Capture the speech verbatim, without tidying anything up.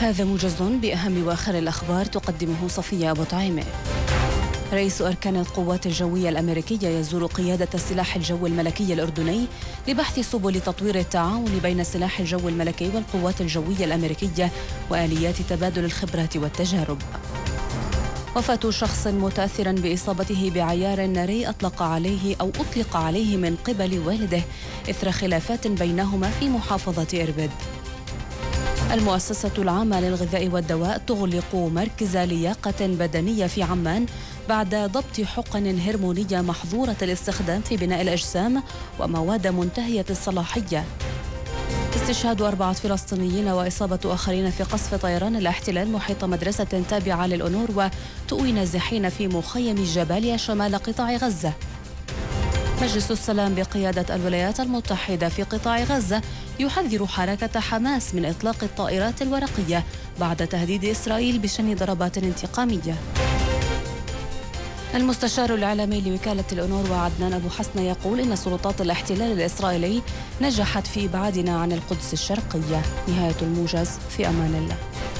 هذا موجز بأهم وآخر الأخبار تقدمه صفية أبو طعيمة. رئيس أركان القوات الجوية الأمريكية يزور قيادة سلاح الجو الملكي الأردني لبحث سبل تطوير التعاون بين سلاح الجو الملكي والقوات الجوية الأمريكية وآليات تبادل الخبرات والتجارب. وفاة شخص متأثر بإصابته بعيار ناري أطلق عليه أو أطلق عليه من قبل والده إثر خلافات بينهما في محافظة إربد. المؤسسة العامة للغذاء والدواء تغلق مركز لياقة بدنية في عمان بعد ضبط حقن هرمونية محظورة الاستخدام في بناء الأجسام ومواد منتهية الصلاحية. استشهاد أربعة فلسطينيين وإصابة آخرين في قصف طيران الاحتلال محيط مدرسة تابعة للأونروا تؤوي نازحين في مخيم جباليا شمال قطاع غزة. مجلس السلام بقيادة الولايات المتحدة في قطاع غزة يحذر حركة حماس من إطلاق الطائرات الورقية بعد تهديد إسرائيل بشن ضربات انتقامية. المستشار الإعلامي لوكالة الأونروا عدنان أبو حسنة يقول إن سلطات الاحتلال الإسرائيلي نجحت في إبعادنا عن القدس الشرقية. نهاية الموجز، في أمان الله.